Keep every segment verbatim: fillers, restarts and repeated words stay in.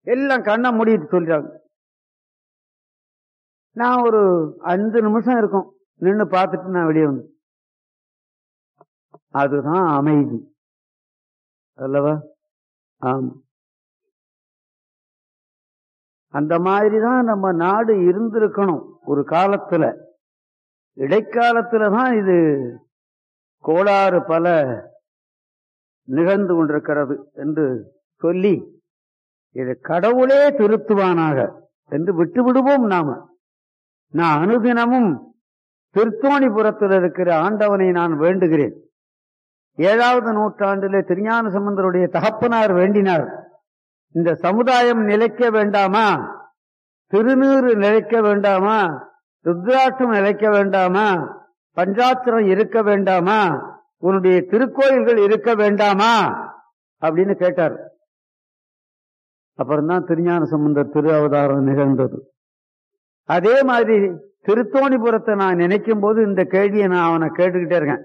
எல்லாம் கண்ணை மூடிட்டு சொல்றாங்க. நான் ஒரு அஞ்சு நிமிஷம் இருக்கும் நின்று பார்த்துட்டு நான் வெளியே வந்து, அதுதான் அமைதி அல்லவா? ஆமா, அந்த மாதிரிதான் நம்ம நாடு இருந்திருக்கணும் ஒரு காலத்துல. இடைக்காலத்துலதான் இது கோளாறு பல நிகழ்ந்து கொண்டிருக்கிறது என்று சொல்லி இது கடவுளே திருத்துவானாக என்று விட்டு விடுவோம். நாம நான் அனுதினமும் திருத்தோணிபுரத்தில் இருக்கிற ஆண்டவனை நான் வேண்டுகிறேன். ஏழாவது நூற்றாண்டிலே திருஞான சம்பந்தருடைய தகப்பனார் வேண்டினார், இந்த சமுதாயம் நிலைக்க வேண்டாமா, திருநீறு நிலைக்க வேண்டாமா, ருத்ராட்சம் நிலைக்க வேண்டாமா, பஞ்சாட்சரம் இருக்க வேண்டாமா, உன்னுடைய திருக்கோயில்கள் இருக்க வேண்டாமா அப்படின்னு கேட்டார். அப்புறம்தான் திருஞான சம்பந்தர் திரு அவதாரம் நிகழ்ந்தது. அதே மாதிரி திருத்தோணிபுரத்தை நான் நினைக்கும் போது இந்த கேள்வியை நான் அவனை கேட்டுக்கிட்டே இருக்கேன்.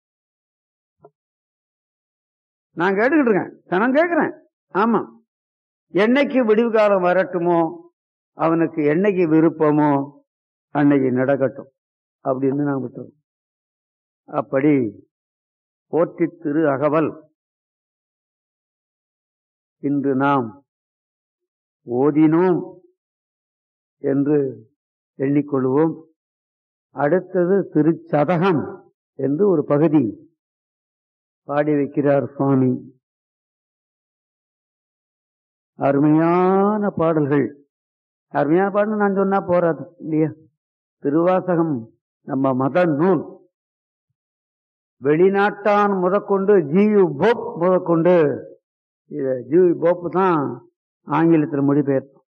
நான் கேட்டுக்கிட்டு இருக்கேன், தினம் கேட்கிறேன். ஆமா, என்னைக்கு விடிவு காலம் வரட்டுமோ, அவனுக்கு என்னைக்கு விருப்பமோ அன்னைக்கு நடக்கட்டும் அப்படின்னு நான் விட்டோம். அப்படி போற்றி திரு அகவல் இன்று நாம் ஓதினோம் என்று எண்ணிக்கொள்வோம். அடுத்தது திருச்சதகம் என்று ஒரு பகுதி பாடி வைக்கிறார் சுவாமி. அருமையான பாடல்கள். அருமையான பாடல் நான் சொன்னா போறாது இல்லையா? திருவாசகம் நம்ம மத நூல். வெளிநாட்டான் முதற்கொண்டு ஜியு போப் முதற்கொண்டு, ஜியு போப் தான் ஆங்கிலத்தில் மொழிபெயர்த்தோம்.